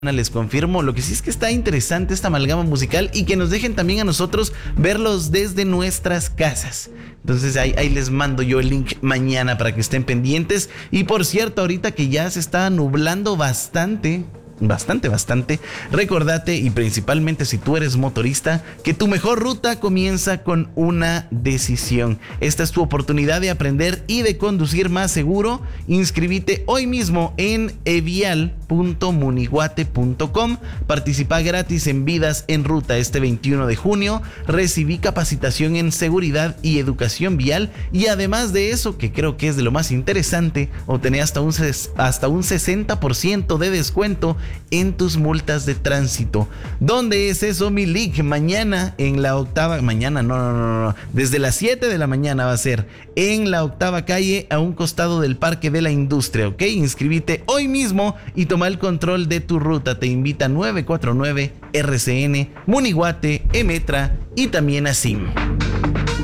Les confirmo. Lo que sí es que está interesante esta amalgama musical y que nos dejen también a nosotros verlos desde nuestras casas. Entonces ahí les mando yo el link mañana para que estén pendientes. Y por cierto, ahorita que ya se está nublando bastante, recordate, y principalmente si tú eres motorista, que tu mejor ruta comienza con una decisión. Esta es tu oportunidad de aprender y de conducir más seguro. Inscríbete hoy mismo en evial.muniguate.com. Participa gratis en Vidas en Ruta este 21 de junio. Recibí capacitación en seguridad y educación vial, y además de eso, que creo que es de lo más interesante, obtener hasta un 60% de descuento en tus multas de tránsito. ¿Dónde es eso, mi league? Mañana en la octava, desde las 7 de la mañana va a ser en la octava calle, a un costado del Parque de la Industria, ¿ok? Inscríbete hoy mismo y toma el control de tu ruta. Te invita 949 RCN, Muniguate, Emetra y también a SIM.